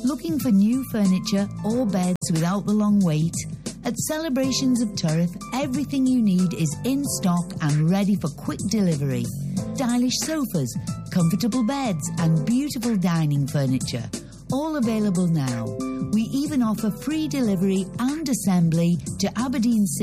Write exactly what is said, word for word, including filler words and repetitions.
Looking for new furniture or beds without the long wait? At Celebrations of Turriff, everything you need is in stock and ready for quick delivery. Stylish sofas, comfortable beds and beautiful dining furniture. All available now. We even offer free delivery and assembly to Aberdeen